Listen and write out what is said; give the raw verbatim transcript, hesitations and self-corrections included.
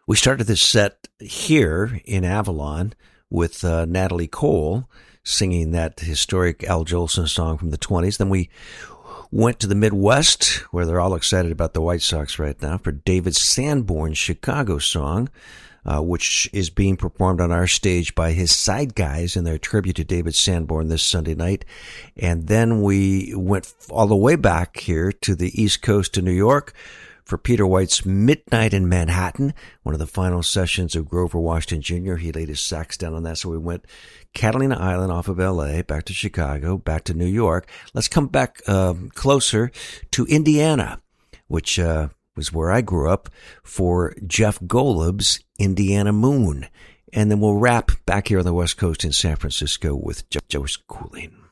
We started this set here in Avalon with uh, Natalie Cole singing that historic Al Jolson song from the twenties. Then we went to the Midwest, where they're all excited about the White Sox right now, for David Sanborn's Chicago song, uh, which is being performed on our stage by his Side Guys in their tribute to David Sanborn this Sunday night. And then we went all the way back here to the East Coast to New York for Peter White's Midnight in Manhattan, one of the final sessions of Grover Washington Junior He laid his sax down on that, so we went Catalina Island off of L A, back to Chicago, back to New York. Let's come back uh, closer to Indiana, which uh, was where I grew up, for Jeff Golub's Indiana Moon. And then we'll wrap back here on the West Coast in San Francisco with Joe Schooling.